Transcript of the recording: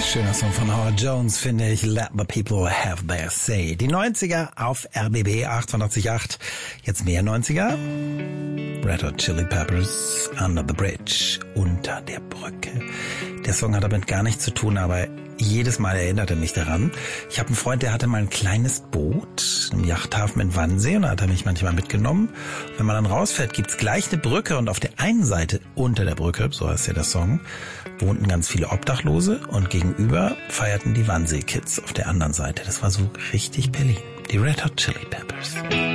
Schöner Song von Howard Jones, finde ich. Let the people have their say. Die 90er auf RBB 88.8. Jetzt mehr 90er. Red Hot Chili Peppers, Under the Bridge, unter der Brücke. Der Song hat damit gar nichts zu tun, aber jedes Mal erinnert er mich daran. Ich habe einen Freund, der hatte mal ein kleines Boot im Yachthafen in Wannsee und da hat er mich manchmal mitgenommen. Wenn man dann rausfährt, gibt's gleich eine Brücke und auf der einen Seite unter der Brücke, so heißt ja der Song, wohnten ganz viele Obdachlose und gegenüber feierten die Wannsee-Kids auf der anderen Seite. Das war so richtig Berlin. Die Red Hot Chili Peppers.